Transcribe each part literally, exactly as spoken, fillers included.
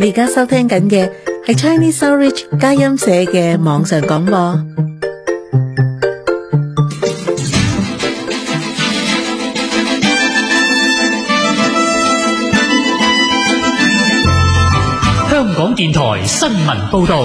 你而家收聽緊嘅係 Chinese Outreach 佳音社嘅網上廣播。 香港電台新聞報道。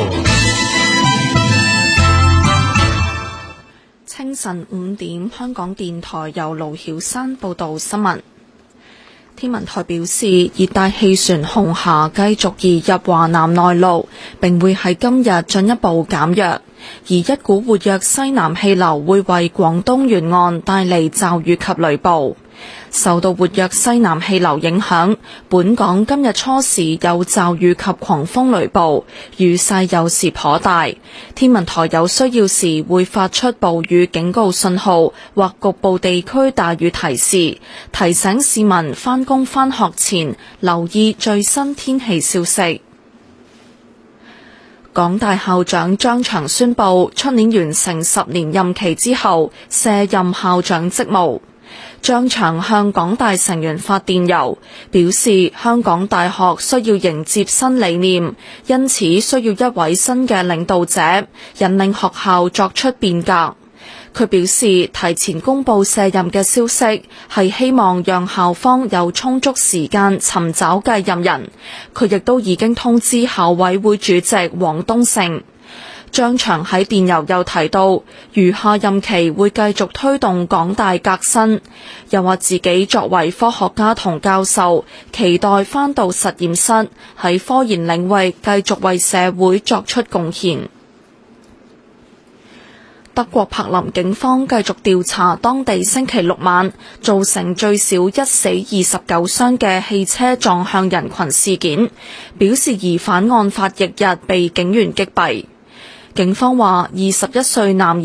清晨五點，香港電台由盧曉山報道新聞。天文台表示，熱帶氣旋紅霞繼續移入華南內陸，並會喺今日進一步減弱，而一股活躍西南氣流會為廣東沿岸帶嚟驟雨及雷暴。受到活躍西南氣流影響，本港今日初時有驟雨及狂風雷暴，雨勢有時頗大。天文台有需要時會發出暴雨警告信號或局部地區大雨提示，提醒市民返工返學前留意最新天氣消息。港大校長張翔宣布，出年完成十年任期之後卸任校長職務。張翔向港大成員發電郵，表示香港大學需要迎接新理念，因此需要一位新嘅領導者，引領學校作出變革。佢表示，提前公布卸任嘅消息，係希望讓校方有充足時間尋找繼任人。佢亦都已經通知校委會主席黃東勝。張翔喺電郵又提到，餘下任期會繼續推動港大革新，又話自己作為科學家同教授，期待返到實驗室喺科研領域繼續為社會作出貢獻。德國柏林警方繼續調查當地星期六晚造成最少一死二十九傷嘅汽車撞向人群事件，表示疑犯案發翌日被警員擊斃。警方話，二十一歲男